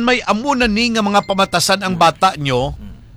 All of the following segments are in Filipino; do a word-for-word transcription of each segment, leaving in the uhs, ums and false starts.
may amunan ni nga mga pamatasan ang bata nyo,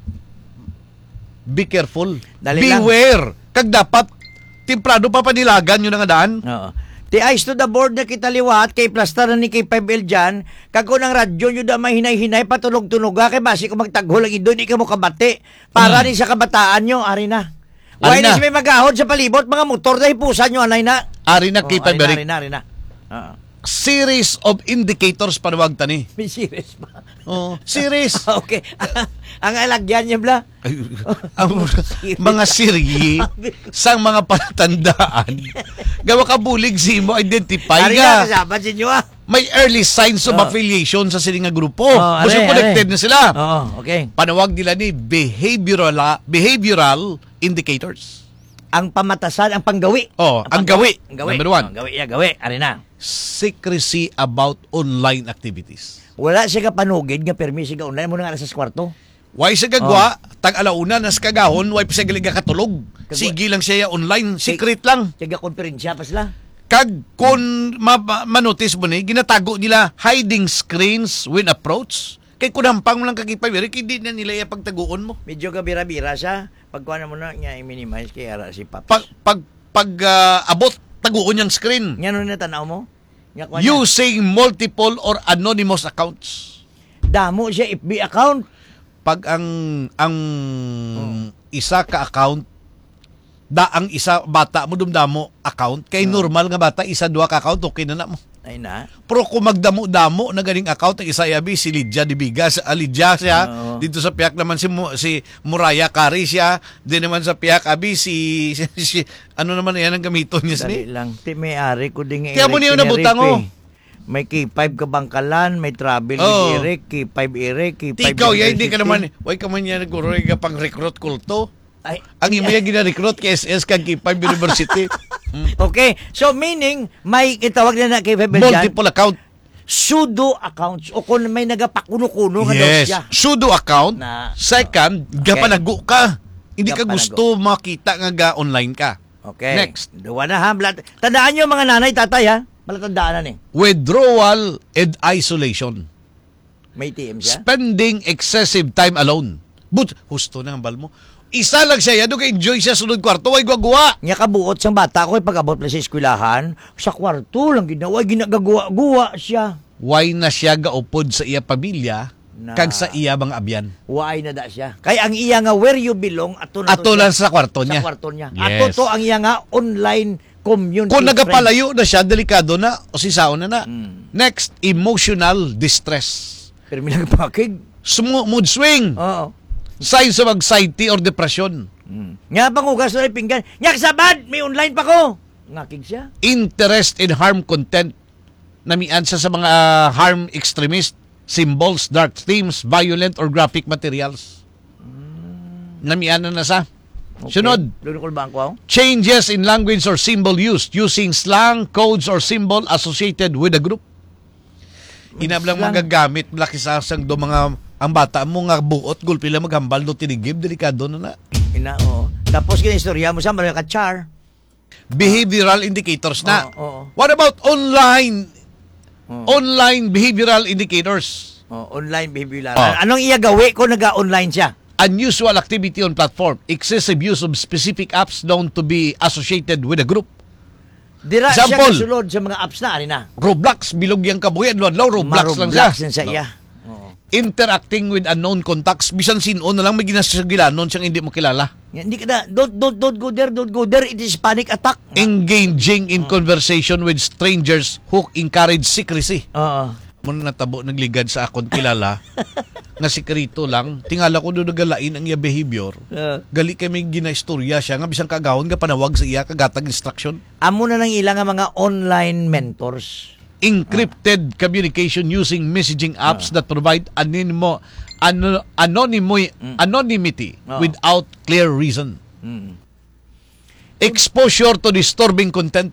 be careful. Dali Beware. Lang. Kag dapat, temprano pa panilagan yun ang daan. Oo. Ti eyes to the board na kita liwat, kay plaster na ni kay five L dyan, kag ng radyo nyo da may hinay-hinay, patulog-tunuga, kay basi ko magtaghol ang ido, di ka mo kabate. Para Hmm. ni sa kabataan nyo, ari na. Ari Why na. na si may magahod sa palibot, mga motor na hipusan nyo, anay na. Ari na kay Oh, ari na, Paberic. ari na, ari na. Oo. Series of indicators panawag tani. May serious ba? Oh, series. Okay. Ang alagyan niya, bla? Ay, ang mga sirgi sang mga palatandaan. Gawa ka bulig si mo identify Ari na, nga. kasama si nyo ah. May early signs of Oh. affiliation sa sining nga grupo. Oh, Kasi are, connected are. na sila. Oo, okay. Panawag nila ni behavioral behavioral indicators. Ang pamatasan, ang panggawi. Oh, ang gawi. Ang gawi. Number one. Ang gawi, ya, gawi. Ari na. Secrecy about online activities. Wala siya ka panugid nga permisi ka online mo na nga sa kwarto. Why sa gagwa, tag alauna nas kagahon, why pa siya galing katulog. Kagwa- Sige lang siya online, secret lang. Siya ka konferensya pa sila. Kag kung ma- manotice mo ni, ginatago nila hiding screens when approach. Kay kunampang mo lang kakipay, hindi na nila yung pagtaguon mo. Medyo ka bira-bira siya. Pagkuha na mo na niya i-minimize kaya ara si Paps. Pag, pag, pag ah, abot, taguon yung screen. Nga nun na tanaw mo? Nga kuha niya. Using multiple or anonymous accounts. Damo siya F B account. Pag ang ang isa ka account, da ang isa bata mo dumdamo account, kay normal nga bata isa duha ka account okay na na mo. Ay na. Pero kung magdamo-damo na ganing account ang isa yabi si Lydia de Bigas, ah, Lydia siya, Oo. dito sa piyak naman si Mu- si Muraya Kari siya, din naman sa piyak abi si, si, si ano naman yan ang gamiton niya Dali ni. lang. Ti may ari ko ding Kaya mo niyo nabutang, oh. May K five ka bangkalan, may travel Oo. ni Eric, K five Eric, K five Ikaw ya hindi ka University. naman, why ka man yan nagkuroy ka pang recruit kulto. Ay, Ang imo yan gina-recruit kay S S kag K five University. okay. So meaning, may itawag na na K five dyan, Multiple account. pseudo accounts o kung may nagapakuno-kuno nga daw Yes. siya. Pseudo account. Na- Second, Okay. gapanago ka. Hindi ka Gapanago. gusto makita nga ga online ka. Okay. Next. Duwa na ha. Blat- Tandaan nyo mga nanay, tatay ha. Palatandaan na eh. Withdrawal and isolation. May T M siya. Spending excessive time alone. But, husto na ang bal mo. Isa lang siya, yado ka-enjoy siya sunod kwarto, ay guwa-guwa. Nga kabuot sang bata ko, pag-abot na sa eskwelahan, sa kwarto lang ginawa, ginagaguwa-guwa siya. Why na siya gaupod sa iya pamilya, Na- kag sa iya mga abyan? Why na da siya. Kaya ang iya nga where you belong, ato na to Ato siya. lang sa kwarto niya. Sa kwarto niya. Yes. Ato to ang iya nga online community. Kung nagapalayo na siya, delikado na, o sisaon na na. Mm. Next, emotional distress. Pero may nagpakig. Sumo, mood swing. Oo. Signs of anxiety or depression. Mm. Nga pangugas na rin pinggan. Nga kasabad, may online pa ko. Ngakig siya. Interest in harm content. Namian siya sa mga uh, harm extremist, symbols, dark themes, violent or graphic materials. Namian na na sa. Sunod. Lunukol ba ang kwaw? Changes in language or symbol used using slang, codes, or symbol associated with a group. Inablang Slang. magagamit, malaki sa sang do mga ang bata mo nga buot, gulpi lang maghambal do tinigib, delikado na na. Ina, oo. Tapos kinistorya mo siya, marami ka char. Behavioral indicators na. Oo, oo. What about online Oo. online behavioral indicators? Oh, online behavioral. Oh. An- Anong iya gawi ko naga-online siya? Unusual activity on platform, excessive use of specific apps known to be associated with a group. Dira Example. siya kasulod sa mga apps na, ari na. Roblox, bilog yang kabuyan, luadlaw, Roblox lang siya. Maroblox sa iya. Oo. Interacting with unknown contacts, bisan sino na lang may ginasagalan siyang hindi mo kilala. Yan, Hindi ka na, don't, don't, don't go there, don't go there, it is panic attack. Engaging in conversation with strangers who encourage secrecy. Oo. Muna natabo nagligad sa akong kilala na sikrito lang, tingala ko doon nagalain ang iya behavior. Uh, Gali kami ginaistorya siya nga bisang kagawon nga panawag sa iya kagatag instruction. amo na nang ilang nga mga online mentors. Encrypted communication using messaging apps that provide anonimo, ano, anonymity, anonymity Oh. without clear reason. Mm. Exposure to disturbing content.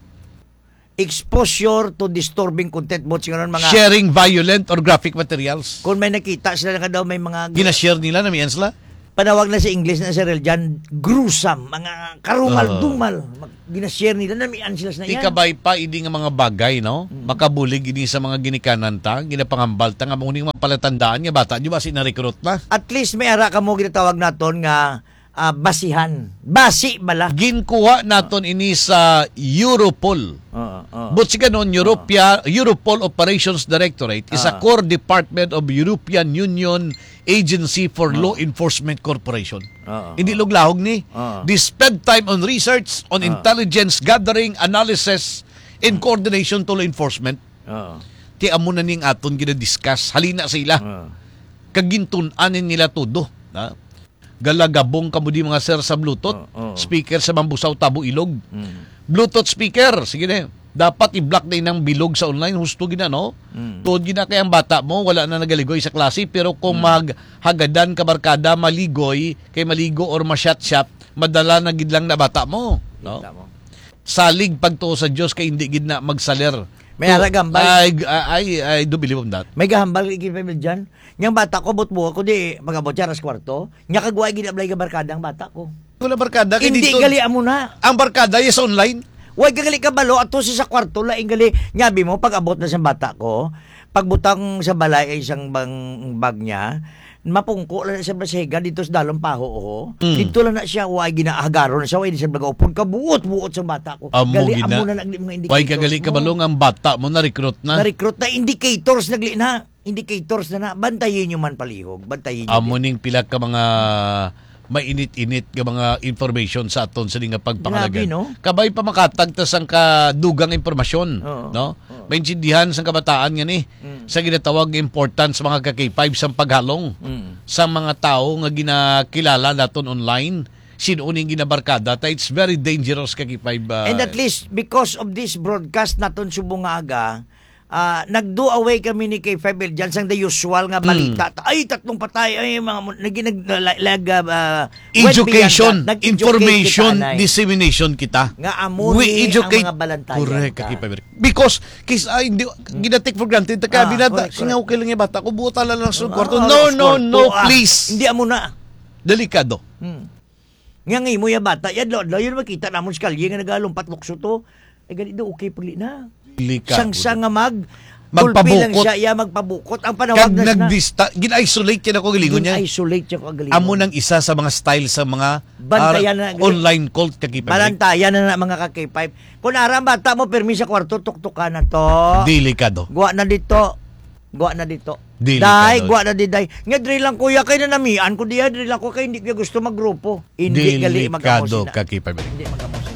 Exposure to disturbing content mo siguro mga Sharing violent or graphic materials. kung may nakita sila nga daw may mga Ginashare nila na miyan sila. panawag na sa English na sa real dyan, gruesome, mga karumal-dumal. Uh, Ginashare nila, namian sila na yan. Ikabay pa, hindi nga mga bagay, no? Mm. Makabulig, hindi sa mga ginikanan ta, ginapangambal ta, nga muning mga palatandaan, nga bata, di ba sinarecruit na? At least may ara ka mo ginatawag naton nga uh, basihan. Basi bala. Ginkuha naton ini sa Europol. Uh, uh, But si ganon, Europea, Europol Operations Directorate is a uh, core department of European Union Agency for uh, Law Enforcement Corporation. uh, uh, Hindi luglahog ni. uh, They spend time on research, on uh, intelligence gathering, analysis, and coordination to law enforcement. uh, Ti amo na ning aton gina-discuss. Halina sila. uh, Kagintun-anin nila todo. Na? Galagabong kamo di mga sir sa Bluetooth. uh, uh, Speaker sa Mambusaw, Tabo, Ilog. mm, Bluetooth speaker. Sige na. Dapat i-block na ng bilog sa online. Husto gina, no? mm, Tuod gina kayang bata mo, wala na nagaligoy sa klase. Pero kung mm, maghagadan ka barkada, maligoy, kay maligo or ma-shot-shot, madala na gid lang na bata mo. No? mo. Salig pagtuo sa Diyos kay hindi gid na magsaler. May So, aragambal. I, I, I do believe on that. May gahambal igipemil dyan. Yang bata ko, butbuo ko di, magabot siya ras kwarto. Nya kagwa ginablay ka barkada ang bata ko. Wala barkada. kay Hindi dito, gali amo na. ang barkada is online. Huwag kagali ka balo at to sa kwarto laing gali. Nyabi mo, pag abot na sa bata ko, pagbutang sa balay ay isang bang bag niya, mapungko lang na siya basiga dito sa dalong paho ho. Mm. Dito lang na siya, huwag ginaahagaro na siya, huwag siya nag-upon ka, buot-buot sa bata ko. Amo Gali, gina. amo na nagli mga indicators. Why kagali ka mo. balong ang bata mo na-recruit na? Na-recruit na indicators nagli na. Indicators na na. Bantayin nyo man palihog. Bantayin nyo. Amo ning pila ka mga mainit-init nga mga information sa aton sa nga pagpangalagan. Grabe, no? Kabay pa makatagtas ang kadugang impormasyon, Oo. no? Oo. Maintindihan sa kabataan nga ni Mm. sa ginatawag nga importance mga ka-K five sa paghalong Mm. sa mga tao nga ginakilala naton online. Sino uning ginabarkada ta it's very dangerous ka K five. Uh, And at least because of this broadcast naton subong nga aga, ah, nag-do away kami ni K five L dyan sang the usual nga balita. Ay, tatlong patay. Ay, mga nag, nag, nag, uh, education, information dissemination kita. Nga amo ni ang mga balantayan. Correct, ka. K five. Because kis ay hindi gina-take for granted ta Ah, ka binata correct, singaw kay lang yung bata ko buta lang lang sa kwarto. Ah, No, sa no, kwarto, no, ah. please. Hindi amo na. Delikado. Hmm. Nga ngayon mo yung bata, yan lo, lo yun makita namon sa kalye nga nagalumpat lukso to. Ay ganito okay pagli na. Delikado. Sang-sang nga mag Magpabukot. tulpi lang siya, iya magpabukot. Ang panawag Kag na siya. nagdista gin-isolate yan ako gilingon niya. Gin-isolate siya ko agalingon. Amo nang isa sa mga style sa mga Bantayan ah, na- online cult ka K five. Balantayan na na mga ka-K five. Kung narang bata mo, permi sa kwarto, tuktukan na to. Delikado. Guwa na dito. Guwa na dito. Dili Day, ka, guwa na di day. Nga, dre lang kuya kayo na namian. Kung diya, dre lang ko kayo, hindi kayo gusto maggrupo. Hindi gali Delikado magamusin na. ka K five. Hindi magamusin na.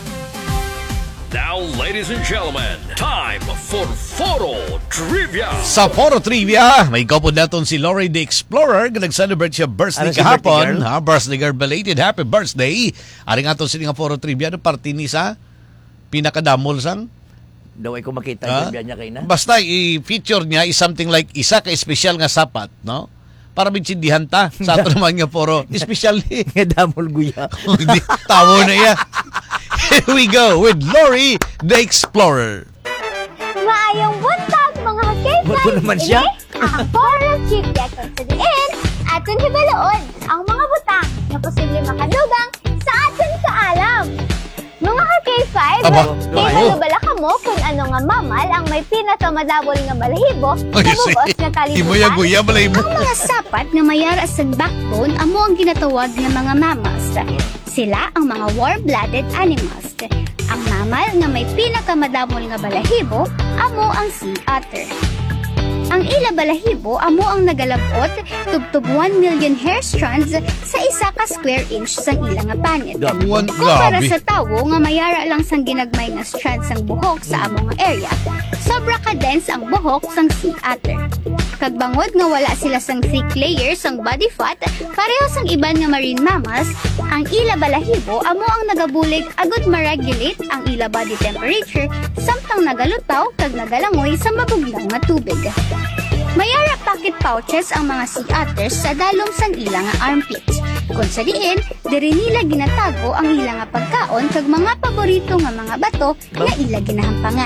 Now, ladies and gentlemen, time for Foro Trivia. Sa Foro Trivia, may kapod natin si Lori the Explorer na nag-celebrate siya birthday Ano si kahapon. birthday girl? Ha, birthday girl, belated happy birthday. Aring aton sila nga Foro Trivia, no, parte ni sa pinakadamol sang. Daw ay ko makita Ha? yung niya kayo na. Basta i-feature niya is something like isa ka espesyal nga sapat, no? Para mitsindihan ta. Sa ato naman nga Foro, espesyal ni. Nga damol guya. Hindi, tawo na iya. Here we go with Lori the Explorer. Maayong buntag, mga ka-K-Flies! Bato naman siya. Ini ang Foro Trivia kung sa diin, aton hibaloon ang mga butang na posible makadugang sa aton kaalam. Mga ka-K-five, Aba, kay ayo. halubala ka mo kung ano nga mamal ang may pinakamadabol nga balahibo sa Ay, bubos sige. nga kalibutan. Imoya guya balay mo. Ang mga sapat nga mayara sa backbone amo ang ginatawag nga mga mammals. Sila ang mga warm-blooded animals. Ang mammal nga may pinakamadamol nga balahibo amo ang sea otter. Ang ila balahibo amo ang nagalabot tubtub one million hair strands sa isa ka square inch sang ila nga panit. One, Kumpara grabe. sa tawo nga mayara lang sang ginagmay nga strands sang buhok sa amo nga area, sobra ka dense ang buhok sang sea otter. Kag bangod nga wala sila sang thick layers sang body fat, pareho sang iban nga marine mammals, ang ila balahibo amo ang nagabulig agud ma-regulate ang ila body temperature samtang nagalutaw kag nagalangoy sa mabugnaw nga tubig. Mayara pocket pouches ang mga sea otters sa dalom sang ila nga armpits. Kung sa diin, diri nila ginatago ang ila nga pagkaon kag mga paborito nga mga bato nga ila ginahampangan.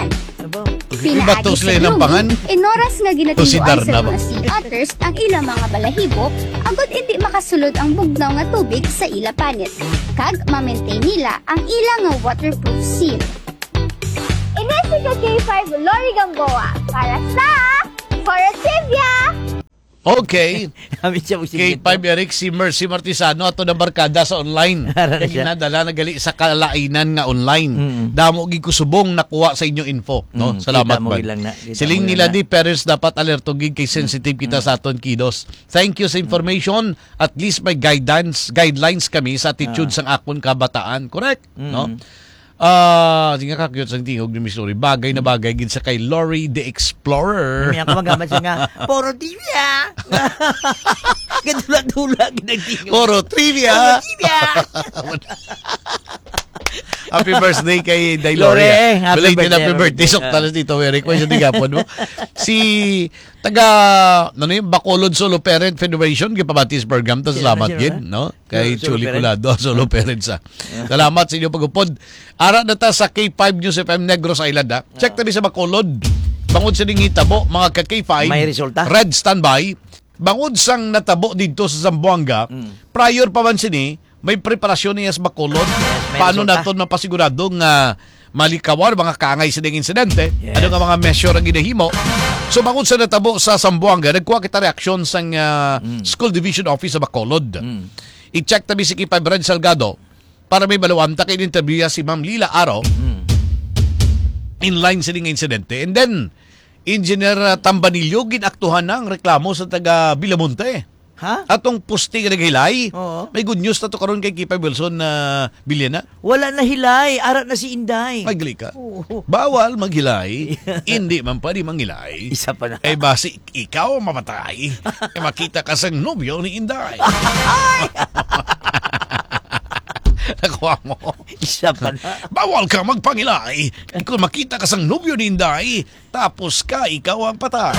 Aba. Iba to Pinaagi sila sa ng pangan. Blooming, inoras nga To si ginatiluan Darna sa ba? mga sea otters ang ilang mga balahibo, agad hindi makasulod ang bugnaw nga tubig sa ila panit. Kag ma-maintain nila ang ilang nga waterproof seal. Inesi ka K five Lori Gamboa para sa Foro Trivia! Okay. Kami siya K five Eric, si Mercy Martisano ato na barkada sa online. Ara na Kaya siya. ginadala na gali sa kalainan nga online. Mm. Damo gid ko subong nakuha sa inyong info, no? Mm, Salamat kita mo man. ilang na, kita Siling mo nila ilang di parents dapat alerto gid kay sensitive kita sa aton kidos. Thank you sa information. At least may guidance, guidelines kami sa attitude sang akon kabataan. Correct, no? Ah, uh, nga ka cute sang tingog ni Miss Lori. Bagay na bagay gid sa kay Lori the Explorer. May ako magamat siya nga, Poro Trivia! Gadula-dula, ginagtingog. Poro trivia. Trivia! Happy birthday kay Day Lore, Lore. happy Belated birthday, happy happy birthday. birthday. Sok talas dito. Very question di gapon mo. Si taga ano yung Bacolod Solo Parent Federation gipabatis program to Sino salamat na, sino gid na? no kay Solo Chuli parent. Culado Solo Parents ah. Salamat sa inyo pagupod. Ara na ta sa K five News F M Negros Island ah. Check tabi sa Bacolod. Bangod sa ning hitabo mga ka K five. May resulta? Red standby. Bangod sang natabo dito sa Zamboanga. Prior pa man sini may preparasyon niya sa Bacolod. may Paano resulta. naton mapasigurado nga malikawar mga kaangay sa ding insidente? Yes. Ano nga mga measure ang ginahimo? So bangod sa natabo sa Zamboanga, nagkuha kita reaksyon sa uh, School Division Office sa Bacolod. I-check tabi si Kipay Brad Salgado para may balawam ta kay interview si Ma'am Lila Aro in line sa ding insidente. And then Engineer uh, Tambanillo ginaktuhan na ang reklamo sa taga Bilamonte. Ha? Atong pusti nga naghilay. Oo. May good news na to karon kay Kipay Wilson na uh, bilya na. Wala na hilay. Ara na si Inday. Magli ka. Oo. Bawal maghilay. Hindi man pwede manghilay. Isa pa na. Eh basi ikaw mamatay. eh makita ka sa nobyo ni Inday. Nakuha mo. Isa pa na. Bawal ka magpangilay. Kung makita ka sa nobyo ni Inday, tapos ka, ikaw ang patay.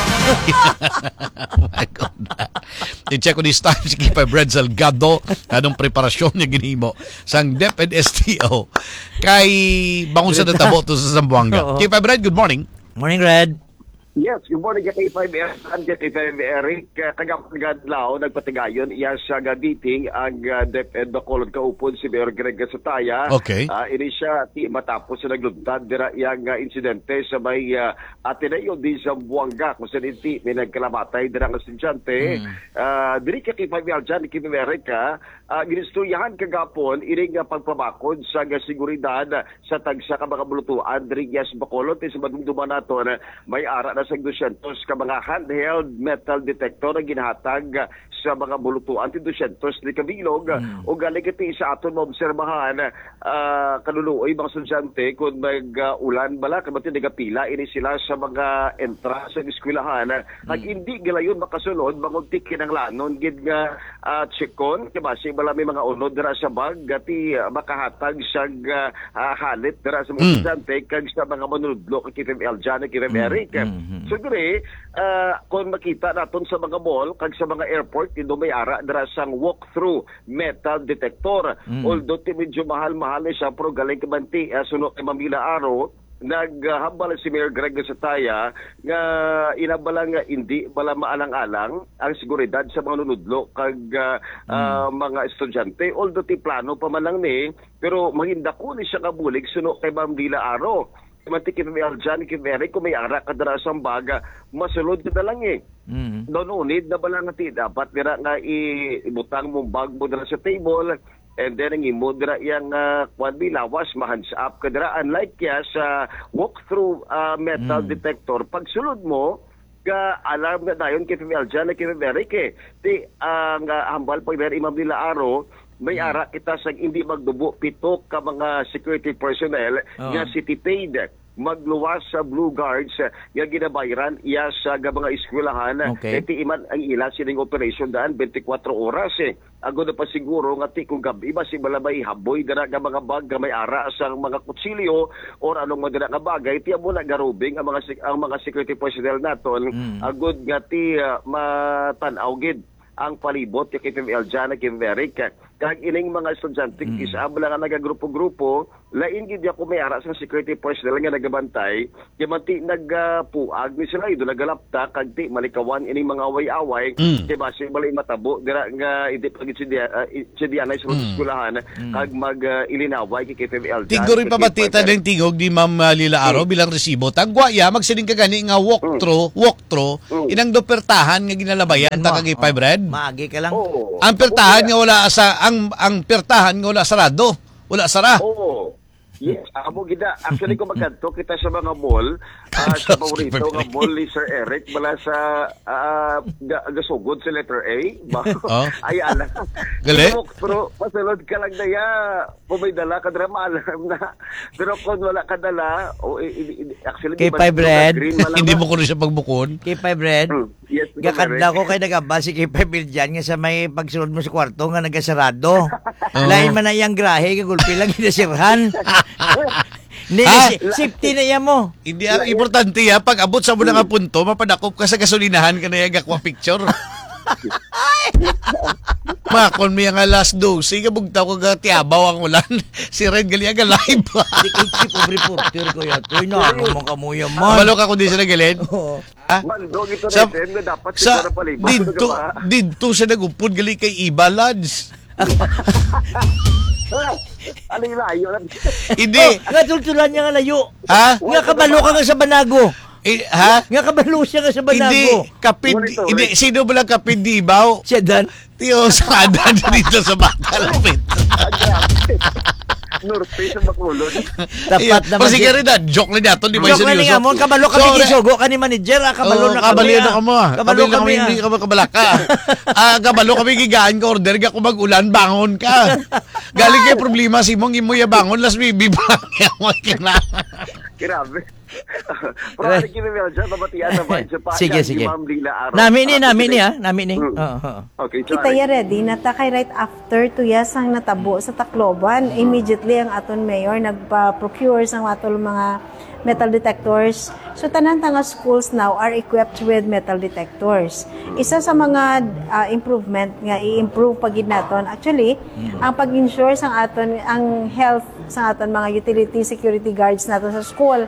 Oh my God. I-check ko this time si Kipay Brad Salgado anong preparasyon niya ginimo sang DepEd S T O kay bangon sa natabo to sa Zamboanga. Oo. Kipay Brad, good morning. Morning, Red. Yes, good morning kay K five Eric. Ang K five Eric, kagagadlaw, nagpatigayon, iya sa gaditing ang uh, DepEd Bacolod kaupon si Mayor Greg Sataya. Okay. Uh, ini siya ti matapos sa naglugtad dira iyang uh, insidente sa may uh, Ateneo di Zamboanga kung saan iti may nagkalamatay dira ang estudyante. Mm. Uh, diri kay K five Aljan, K five Eric, uh, ginisturyahan kagapon ining uh, pagpabakod sa uh, seguridad sa tagsa ka mga bulutuan diri yes Bacolod sa madumduman naton uh, may ara na sa dosyentos ka mga handheld metal detector na ginahatag sa mga bulutuan ti dosyentos ni kabilog mm. o galing iti sa aton maobserbahan uh, kanuluoy mga estudyante kung mag-ulan bala kabati nagapila ini sila sa mga entra sa eskwelahan mm. at hindi galayon makasunod bangod ti kinanglanon gid nga uh, chekon kabasi bala may mga unod dira sa bag gati uh, makahatag sa uh, uh, halit dira sa mga Mm. estudyante kag sa mga manunudlo kay K F M Aljan kay K F M Eric. So dire, uh, kung makita naton sa mga mall kag sa mga airport indo may ara dira sang walk-through metal detector. Mm. Although ti medyo mahal-mahal ni siya pero galing kabanti uh, suno kay Mamila Aro naghambal si Mayor Greg Sataya nga inabala nga hindi bala maalang-alang ang seguridad sa mga nunudlo kag uh, mm. uh, mga estudyante. Although ti plano pa man lang ni pero mahindako ni siya kabulig suno kay Mamila Aro. Manti kay Aljan kay Mary kung may ara ka dara sa baga masulod ka lang eh. Mm. Doon unid na bala nga ti dapat dira nga ibutang mo bag mo dira sa table and then ang imo dira yang uh, kwan bilawas ma-hands up ka dira unlike ya sa walk-through uh, metal Mm. detector pagsulod mo ka alarm na dayon kay Aljan kay Mary kay ti ang uh, hambal pag dira imam nila Aro may ara kita sa hindi magdubo pito ka mga security personnel Oh. nga city paid magluwas sa Blue Guards nga ginabayaran iya sa ga mga eskwelahan Okay. iti iman ang ila sining operation daan twenty-four oras eh ago na pa siguro nga ti kung gabi ba si balabay haboy dara nga mga bag nga may ara sa mga kutsilyo or anong mga nga bagay ti amo na garubing ang mga sec- ang mga security personnel naton Mm. agud nga ti uh, matan-aw gid ang palibot kay K F M Aljan kay Eric kag ining mga estudyante mm. isama lang nga nagagrupo-grupo, lain gid ya kumayara sa security personnel nga nagabantay, kay manti nagpuag ni sila ido nagalapta kag ti malikawan ining mga away-away, Mm. kay base balay matabo dira nga idi pagid si dia uh, si Diana sa Mm. eskulahan kag mag uh, ilinaway kay K F M L. Tinggo rin pa batita ng tingog ni Ma'am uh, Lila Aro bilang resibo. Tagwa ya, magsiling ka gani nga walk-through, walk-through, Mm. inang do pertahan nga ginalabayan, ta kag five red. Maagi ka lang. Oo. Ang pertahan nga wala sa, ang ang pertahan nga wala sarado. Wala sara. Oo. Yes, amo gida. Actually, kung magkanto kita sa mga mall, ah, sa paborito nga mall ni Sir Eric, bala sa ah, ga- gasugod sa letter A. Ba? Oh. Ay, ala. Gali? Pero, pasulod ka lang na ya. Kung may dala ka, drama, alam na. Pero kung wala ka dala, oh, i- i- i- actually, Kay di ba- Five Red? green man lang Hindi ba? mo ko rin siya pagbukon. K five Red. Hmm. Yes, Gakadla ko kay nagaba si K five Red dyan nga sa may pagsunod mo sa kwarto nga nagasarado. Lain man na iyang grahe, kagulpi lang ginasirhan. Hindi, Ah? si- safety na yan mo. Hindi ang importante ya, pag abot sa mo nga punto, mapadakop ka sa gasolinahan ka na yung gakwa picture. Makon mo yung last dose, sige bugtaw ko ga tiabaw ang ulan. Si Red gali aga live. Di kay si pobre reporter ko yan. Uy, naano mo kamuya man. Balo ka kung di siya nagalin. Oo. Ha? Mandog ito Sa, rin, na dapat sa siguro palibot. dito, dito siya nagupod gali kay Iba Lads. Ano yung layo? Hindi. Oh, nga tultulan niya nga layo. Ha? Nga kabalo ka nga sa Banago. Eh, ha? Nga kabalo siya nga sa Hindi. Banago. Kapid, Monitor, hindi. eh. Sino ba lang kapid di Ibaw? Siya dan. Tiyo, sa adan dito sa Bakalapit. Norte sa Bacolod. Tapat naman. Pero sige rin na, joke lang nato, di ba Joke yung na nga mo, kabalo kami Sorry. kisugo ka ni manager, ah, kabalo Oo, na kami. kabalo na ah. ka mo. ah. Kabalo Kabalo kami. hindi ah. ka makabalaka. Ah, kabalo kami gigaan ka order ka kung mag-ulan, bangon ka. Galing kay problema si mong imo ya bangon, las bibi ba mo kailangan. Grabe. Pero ano kinamil dyan, babatian naman sa pa. Sige, sige. Ma'am Lila Aro. Nami ni, Ah, nami sige. ni ha, nami ni. Mm. Oo, oo. Okay, Kita sorry. ya ready na takay right after tuya sang natabo sa Tacloban. Immediately ang aton mayor nagpa-procure sang atol mga metal detectors. So tanan tanga schools now are equipped with metal detectors. Isa sa mga ah, improvement nga i-improve pagid naton actually ang pag-ensure sang aton ang health sa aton mga utility security guards naton sa school.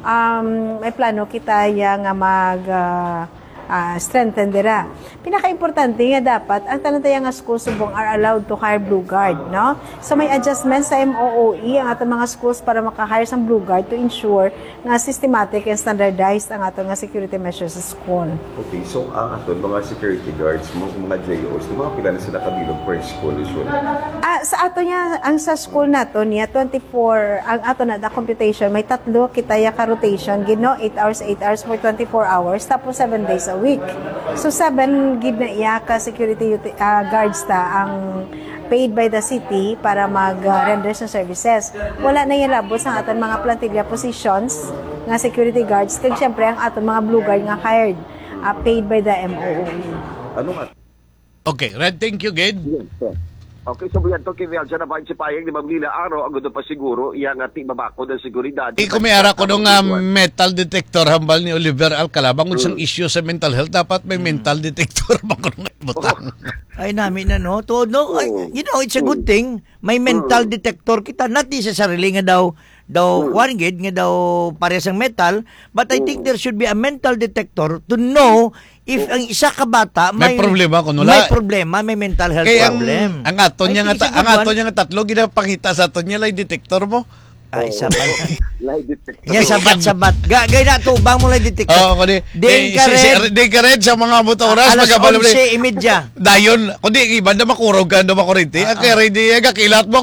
Um, may plano kita ya nga mag ah, ah, strengthen dira. Pinaka-importante nga dapat ang tanantaya nga school subong are allowed to hire blue guard, no? So may adjustments sa M O O E ang atong mga schools para maka-hire sang blue guard to ensure nga systematic and standardized ang atong nga security measures sa school. Okay, so ang aton mga security guards, mga, mga J Os, di mga pila na sila kabilog per school usually? Ah, sa ato niya, ang sa school nato niya, twenty-four, ang ato na da computation, may tatlo kita ya ka rotation, gino, eight hours, eight hours for twenty-four hours, tapos seven days a week. So seven gid na iya ka security uti- ah, guards ta ang paid by the city para mag-render sa services. Wala na yung labos ang aton mga plantilla positions nga security guards, kag syempre ang aton mga blue guard nga hired, ah, paid by the M O O E. Ano nga? Okay, Red, thank you, Gid. Yes, sir. Okay, so buyan to, Kim Elsa na ba si Payag ni Ma'am Lila Aro, ang gusto pa siguro, iyang ati babako ng seguridad. Eh, kung may ara ko nung uh, metal detector hambal ni Oliver Alcala, bang isang issue sa mental health, dapat may mental detector bang ko nung ibutang. Ay namin na no. To no, ay, you know, it's a good thing. May mental detector kita not sa sarili nga daw daw one gid nga daw parehas ang metal, but I think there should be a mental detector to know if ang isa ka bata May may, problema kung wala. may problema, may mental health Kaya ang, problem. ang aton I niya nga think it's ta- a ang good aton one. niya nga tatlo ginapakita sa aton niya lay detector mo. Ay, sabat. Lie detector. Nga sabat-sabat. Gagay na to, bang mo lang detector. Oo, kundi. Ding eh, ka si- si- red. Ding ka red sa mga motoras. Alas magkabalo- onse imedya. Dayon, kundi iba na makurog ka na makurente. Ang kaya ready, kakilat mo.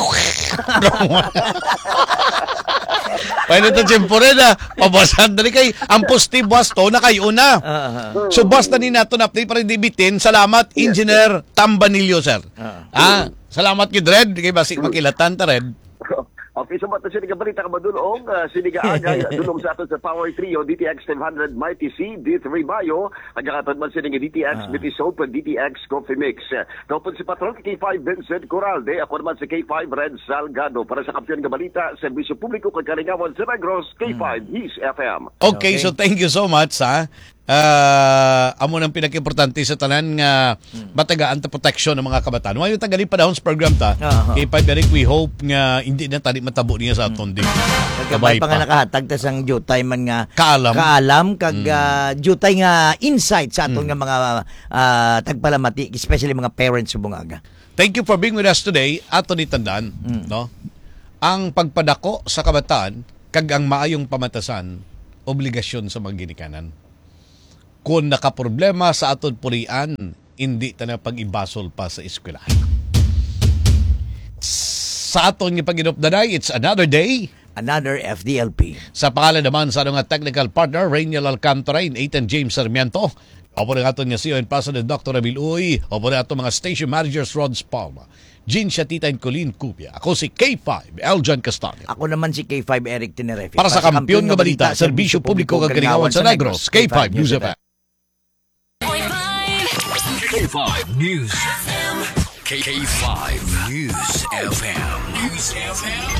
Pwede ito siyempre na pabasan na kay ang positive was to na kayo na. Uh, So basta ni nato na update para dibitin. Salamat Engineer Tambanillo sir. Ah, salamat kid Red kay basik makilatan ta Red. Okay, so mata siniga balita ka madulong, uh, siniga agay dulong sa aton sa Power Trio, D T X five hundred Mighty C, D three Bayo, agakatod man siniga D T X, D T Soap, D T X Coffee Mix. Kapon si Patron, K five Vincent Coralde, ako naman si K five Red Salgado, para sa kampiyon nga balita, Serbisyo Publiko kag Kalingawan sa Negros, K five His F M. Okay, so thank you so much ha. uh, amo nang pinaka-importante sa tanan nga matagaan ta protection ng mga kabataan. Wayo tagali pa dahon sa program ta. Aha. Kay Five Eric, we hope nga hindi na tali matabo niya sa aton din. Kabay pa nga nakahatag ta sang jutay man nga Kaalam. kaalam kag ah, jutay nga insight sa aton nga mga ah, tagpalamati, especially mga parents sa bungaga. Thank you for being with us today. Ato ni tandaan, no? Ang pagpadako sa kabataan kag ang maayong pamatasan obligasyon sa mga ginikanan. Kung nakaproblema sa aton purian, hindi ta na pag-ibasol pa sa eskwelahan. Sa aton nga pag-inupdaday, it's another day. Another F D L P. Sa pangalan naman sa nga technical partner, Rainiel Alcantara, Ethan James Sarmiento. Opo na aton nga C O N President Doctor Emil Uy. Opo na aton mga station managers Rods Palma, Jean Shatita and Colleen Cupia. Ako si K five, Eljan Castaño. Ako naman si K five Eric Tenerefe. Para sa kampiyon nga balita, serbisyo publiko kag kalingawan sa Negros, K five News F M. K five News F M. K five News F M. News F M.